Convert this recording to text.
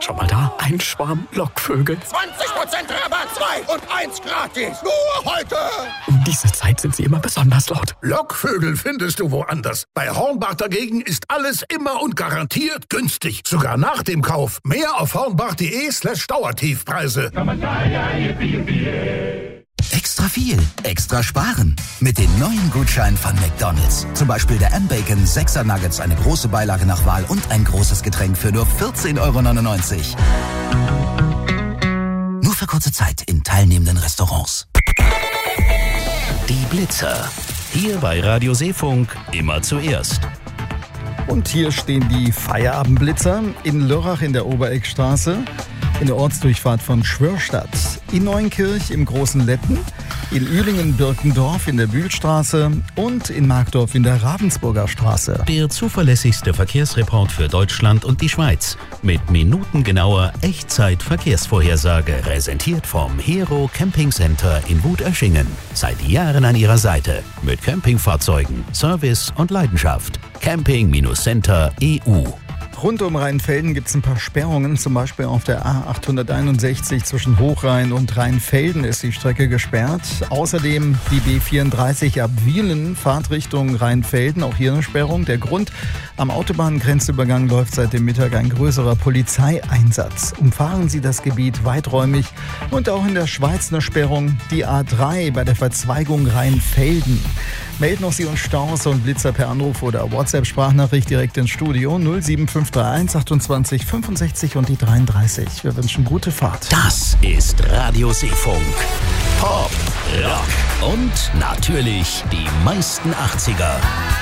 Schon mal da? Ein Schwarm Lockvögel. 20% Rabatt, 2 und 1 gratis. Nur heute. Um diese Zeit sind sie immer besonders laut. Lockvögel findest du woanders. Bei Hornbach dagegen ist alles immer und garantiert günstig. Sogar nach dem Kauf. Mehr auf hornbach.de/Dauertiefpreise. Extra viel, extra sparen. Mit den neuen Gutscheinen von McDonald's. Zum Beispiel der M-Bacon 6er Nuggets, eine große Beilage nach Wahl und ein großes Getränk für nur 14,99 €. Nur für kurze Zeit in teilnehmenden Restaurants. Die Blitzer. Hier bei Radio Seefunk immer zuerst. Und hier stehen die Feierabendblitzer in Lörrach in der Obereckstraße, in der Ortsdurchfahrt von Schwörstadt, in Neunkirch im Großen Letten, in Uelingen-Birkendorf in der Bühlstraße und in Markdorf in der Ravensburger Straße. Der zuverlässigste Verkehrsreport für Deutschland und die Schweiz. Mit minutengenauer Echtzeit-Verkehrsvorhersage. Präsentiert vom Hero Camping Center in Wutöschingen. Seit Jahren an Ihrer Seite. Mit Campingfahrzeugen, Service und Leidenschaft. Camping-Center EU. Rund um Rheinfelden gibt es ein paar Sperrungen, zum Beispiel auf der A861 zwischen Hochrhein und Rheinfelden ist die Strecke gesperrt. Außerdem die B34 ab Wielen, Fahrtrichtung Rheinfelden, auch hier eine Sperrung. Der Grund, am Autobahngrenzübergang läuft seit dem Mittag ein größerer Polizeieinsatz. Umfahren Sie das Gebiet weiträumig und auch in der Schweiz eine Sperrung, die A3 bei der Verzweigung Rheinfelden. Melden auch Sie uns Staus und Blitzer per Anruf oder WhatsApp-Sprachnachricht direkt ins Studio 07531 28 65 und die 33. Wir wünschen gute Fahrt. Das ist Radio Seefunk. Pop, Rock und natürlich die meisten 80er.